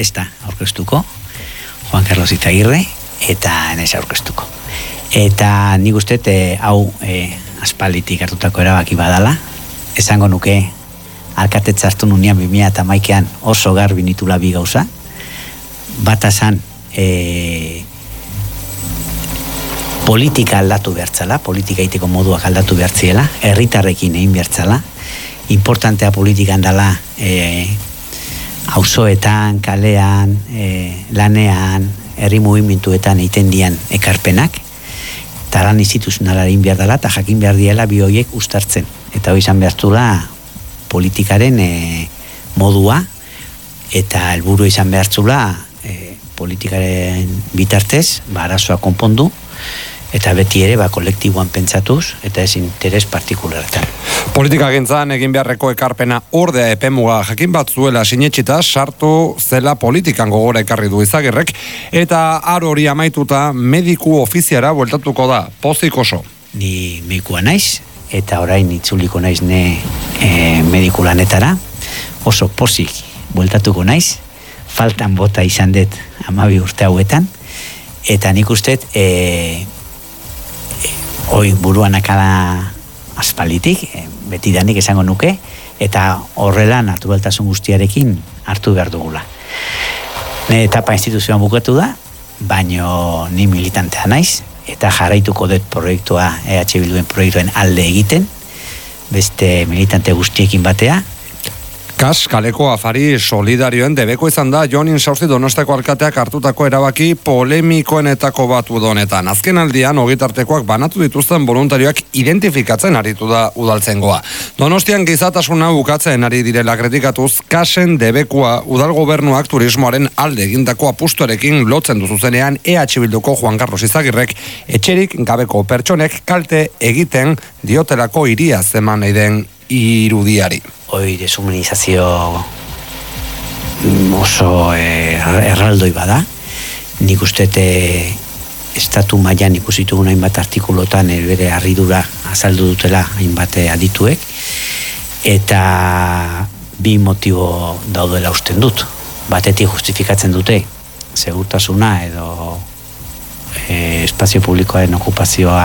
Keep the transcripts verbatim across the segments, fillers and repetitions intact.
ez da aurkeztuko, Juan Carlos Izagirre, eta naiz aurkeztuko. Eta nik uste, e, hau e, aspalditik hartutako erabaki badala, esango nuke alkatetza hartu nunean bi mila hamaikaan oso garbi nitula bi gauza, bata zan e, politika aldatu behartzala, politika egiteko moduak aldatu behartziela, herritarrekin egin behartzala, importantea politikan dela e, auzoetan, kalean, e, lanean, herri mugimenduetan egiten dian ekarpenak, eta lan instituzionala egin behar dela, eta jakin behar diela bi horiek uztartzen. Eta hori izan behartula politikaren e, modua, eta helburu izan behartzula e, politikaren bitartez, ba, arazoa konpondu, eta beti ere ba, kolektiboan pentsatuz, eta ez interes partikularretan. Politika gintzan egin beharreko ekarpena ordea epemuga jakin bat zuela sinetxita sartu zela politikan gogora ekarri du Izagirrek, eta aro hori amaituta mediku ofiziara bueltatuko da, pozik oso. Ni medikua naiz, eta orain itzuliko naiz ne e, mediku lanetara, oso pozik bueltatuko naiz, faltan bota izan dut hamabi urte hauetan, eta nik usteet e, hoi buruan akala aspalitik, e, beti danik esango nuke, eta horrela naturaltasun guztiarekin hartu behar dugula. Ne etapa instituzioan bukatu da, baino ni militantea naiz, eta jarraituko dut proiektua, E H Bilduen proiektuen alde egiten, beste militante guztiekin batea. Kas, kaleko afari solidarioen debeko izan da Jon Insausti Donostiako alkateak hartutako erabaki polemikoenetako bat udonetan. Azken aldian, ogitartekoak banatu dituzten voluntarioak identifikatzen aritu da udaltzengoa. Donostian gizatasuna bukatzen ari direla kritikatuz, kasen debekua udal gobernuak turismoaren alde egindako apustuarekin lotzen duzu zenean E H Bilduko Juan Carlos Izagirrek etxerik gabeko pertsonek kalte egiten diotelako hiria zeman nahi den irudiari. Hoi deshumanizazio oso eh, erraldoi bada. Nik ustete estatu mailan ikusitugu hainbat artikulotan bere harridura azaldu dutela hainbat adituek, eta bi motibo daudela usten dut. Batetik justifikatzen dute segurtasuna edo eh, espazio publikoaren okupazioa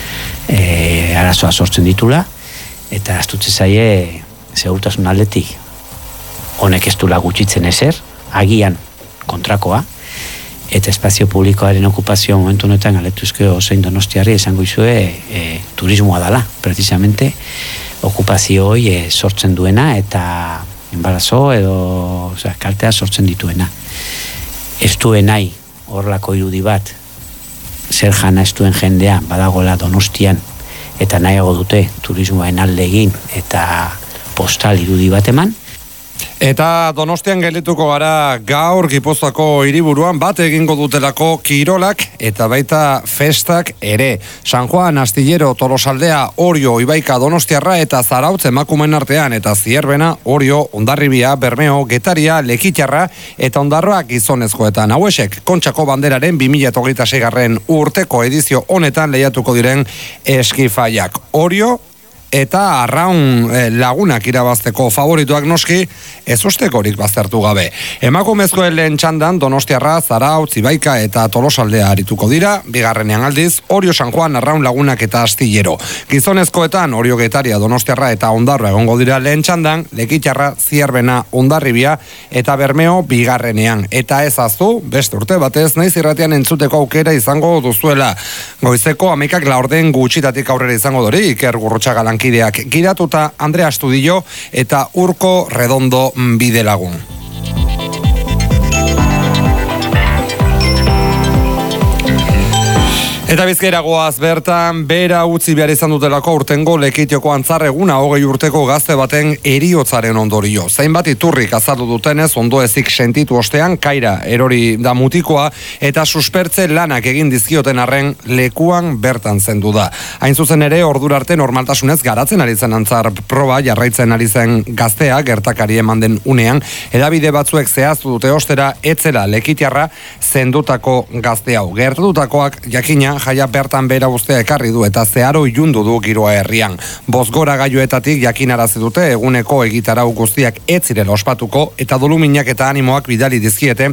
eh, arazoa sortzen ditula, eta astutze zaie segurtasun aldetik honek ez dula gutxitzen ezer, agian kontrakoa, eta espazio publikoaren okupazio momentu honetan galetuzko zein Donostiarri esango izue e, turismoa dala, precisamente okupazio hori e, sortzen duena eta embarazo edo oza, kaltea sortzen dituena. Ez duen nahi horrelako irudi bat zer jana ez duen jendea badagoela Donostian, eta nahiago dute turismoaren alde egin eta postal irudi bat eman. Eta Donostian gelituko gara gaur Gipuzkoako hiriburuan bat egingo dutelako kirolak eta baita festak ere. San Juan, Astillero, Tolosaldea, Orio, Ibaika, Donostiarra eta Zarautz emakumeen artean eta Zierbena, Orio, Hondarribia, Bermeo, Getaria, Lekitarra eta Ondarroak gizonezkoetan. Hauesek Kontxako banderaren bi mila hogeita seigarren urteko edizio honetan lehiatuko diren eskifaiak. Orio eta arraun eh, lagunak irabazteko favorituak noski ez ustekorik baztertu gabe. Emakumezkoen lehen txandan Donostiarra, Zarautz, Ibaika eta Tolosaldea arituko dira, bigarrenean aldiz Orio, San Juan, arraun lagunak eta Astillero. Gizonezkoetan Orio, Getaria, Donostiarra eta Ondarroa egongo dira lehen txandan, Lekitarra, Zierbena, Hondarribia eta Bermeo bigarrenean. Eta ez aztu, beste urte batez, naiz irratian entzuteko aukera izango duzuela. Goizeko hamaikak laurden gutxitatik aurrera izango dori, Iker Gurrutxaga lankideak giratuta, Andrea Astudillo eta Urko Redondo Bidelagun. Eta Bizkaira goaz bertan, bera utzi behar izan dutelako urtengo Lekitioko antzarreguna hogei urteko gazte baten heriotzaren ondorio. Zainbat iturrik azaldu dutenez, ondoezik sentitu ostean, kaira erori da mutikoa, eta suspertze lanak egin dizkioten arren lekuan bertan zendu da. Hain zuzen ere, ordura arte normaltasunez garatzen ari zen antzar proba, jarraitzen ari zen gaztea, gertakari eman den unean, edabide batzuek zehaztu dute ostera, etzela Lekitiarra zendutako gazte hau. Gertatutakoak jakina, jaia bertan bera ustea ekarri du eta zeharo ilundu du giroa herrian. Bozgora gailuetatik jakinarazi dute eguneko egitarau guztiak ez zirela ospatuko eta doluminak eta animoak bidali dizkiete